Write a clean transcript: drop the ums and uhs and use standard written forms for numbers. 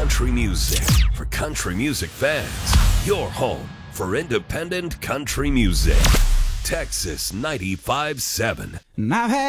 country music for country music fans. Your home for independent country music. Texas 95.7.